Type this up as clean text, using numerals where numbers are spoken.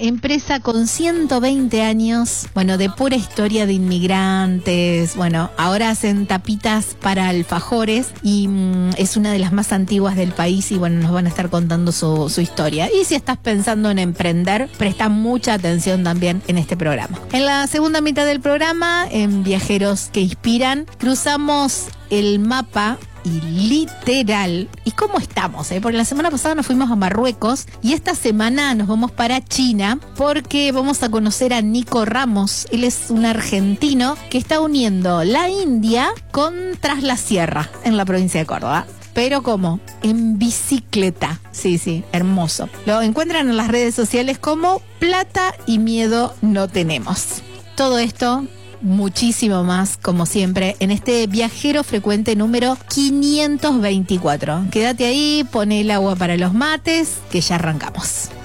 empresa con 120 años, bueno, de pura historia de inmigrantes. Bueno, ahora hacen tapitas para alfajores y es una de las más antiguas del país y bueno, nos van a estar contando su historia. Y si estás pensando en emprender, presta mucha atención también en este programa. En la segunda mitad del programa, en Viajeros que Inspiran, cruzamos el mapa y literal. ¿Y cómo estamos? Porque la semana pasada nos fuimos a Marruecos y esta semana nos vamos para China porque vamos a conocer a Nico Ramos. Él es un argentino que está uniendo la India con Tras la Sierra en la provincia de Córdoba. Pero ¿cómo? En bicicleta. Sí, hermoso. Lo encuentran en las redes sociales como Plata y Miedo No Tenemos. Todo esto, muchísimo más, como siempre, en este Viajero Frecuente número 524. Quédate ahí, pone el agua para los mates, que ya arrancamos.